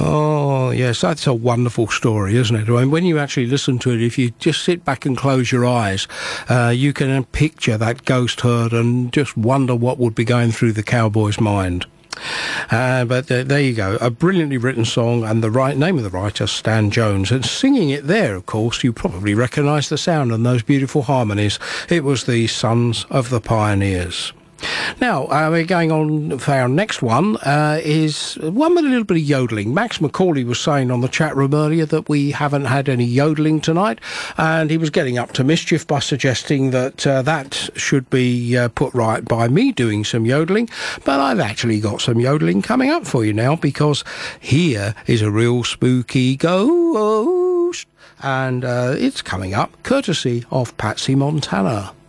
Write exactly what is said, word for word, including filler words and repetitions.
Oh, yes, that's a wonderful story, isn't it? I mean, when you actually listen to it, if you just sit back and close your eyes, uh, you can picture that ghost herd and just wonder what would be going through the cowboy's mind. Uh, but uh, there you go, a brilliantly written song, and the right name of the writer, Stan Jones, and singing it there, of course, you probably recognise the sound and those beautiful harmonies. It was the Sons of the Pioneers. Now, uh, we're going on for our next one, uh, is one with a little bit of yodelling. Max Macaulay was saying on the chat room earlier that we haven't had any yodelling tonight, and he was getting up to mischief by suggesting that uh, that should be uh, put right by me doing some yodelling. But I've actually got some yodelling coming up for you now, because here is a real spooky ghost, and uh, it's coming up courtesy of Patsy Montana.